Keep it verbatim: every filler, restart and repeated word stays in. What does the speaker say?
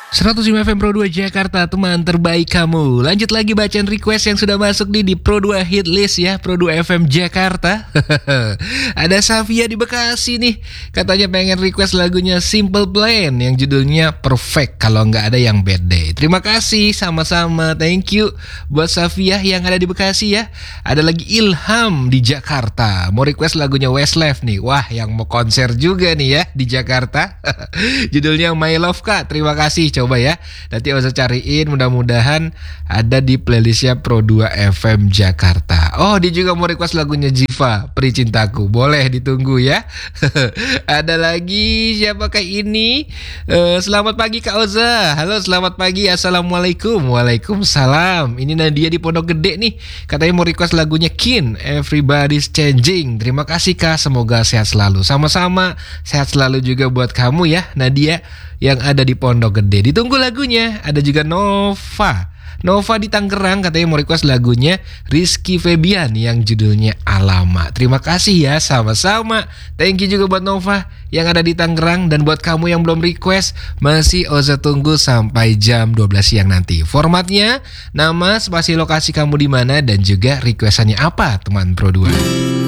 seratus lima F M Pro dua Jakarta, teman terbaik kamu. Lanjut lagi bacaan request yang sudah masuk nih di Pro dua Hit List ya, Pro dua F M Jakarta. Ada Safia di Bekasi nih, katanya pengen request lagunya Simple Plan yang judulnya Perfect kalau nggak ada yang Bad Day. Terima kasih, sama-sama, thank you buat Safia yang ada di Bekasi ya. Ada lagi Ilham di Jakarta, mau request lagunya Westlife nih. Wah, yang mau konser juga nih ya di Jakarta. Judulnya My Love Kak, terima kasih. Coba ya, nanti usah cariin, mudah-mudahan ada di playlistnya Pro dua F M Jakarta. Oh, dia juga mau request lagunya Jiva, Peri Cintaku. Boleh ditunggu ya. Ada lagi, siapakah ini? Uh, selamat pagi Kak Oza. Halo, selamat pagi, assalamualaikum. Waalaikumsalam. Ini Nadia di Pondok Gede nih, katanya mau request lagunya Kin, Everybody's Changing. Terima kasih Kak, semoga sehat selalu. Sama-sama, sehat selalu juga buat kamu ya Nadia yang ada di Pondok Gede. Ditunggu lagunya. Ada juga Nova Nova di Tangerang, katanya mau request lagunya Rizky Febian yang judulnya Alamak. Terima kasih ya, sama-sama. Thank you juga buat Nova yang ada di Tangerang. Dan buat kamu yang belum request, masih Oza tunggu sampai jam dua belas siang nanti. Formatnya, nama, spasi lokasi kamu di mana, dan juga requestannya apa teman Pro dua.